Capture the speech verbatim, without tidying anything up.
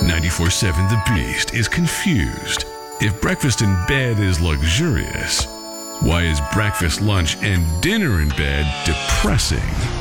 ninety-four seven The Beast is confused. If breakfast in bed is luxurious, why is breakfast, lunch, and dinner in bed depressing?